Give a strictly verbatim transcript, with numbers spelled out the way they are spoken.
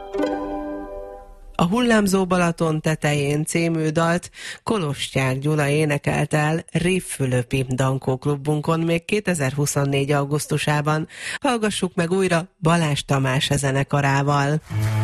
A Hullámzó Balaton tetején című dalt Kolostyák Gyula énekelt el Révfülöpi Dankó klubunkon még kétezer-huszonnégy augusztusában. Hallgassuk meg újra Balázs Tamás zenekarával.